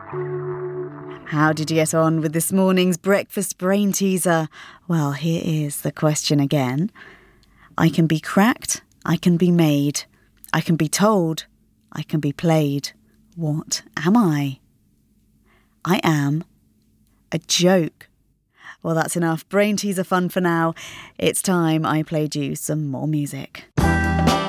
How did you get on with this morning's breakfast brain teaser? Well, here is the question again. I can be cracked, I can be made, I can be told, I can be played. What am I? I am a joke. Well, that's enough brain teaser fun for now. It's time I played you some more music.